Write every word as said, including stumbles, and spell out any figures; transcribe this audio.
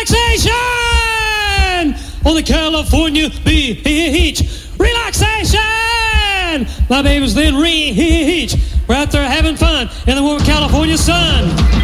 relaxation on the California beach. Relaxation! My babies then reach. We're out there having fun in the warm California sun.